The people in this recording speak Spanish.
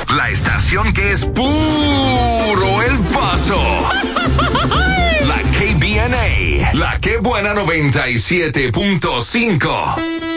La estación que es puro El Paso. La KBNA. La Que Buena 97.5.